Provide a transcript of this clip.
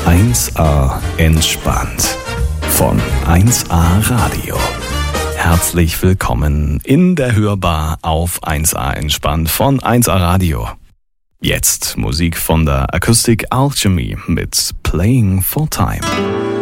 1A entspannt von 1A Radio. Herzlich willkommen in der Hörbar auf 1A entspannt von 1A Radio. Jetzt Musik von der Acoustic Alchemy mit Playing for Time.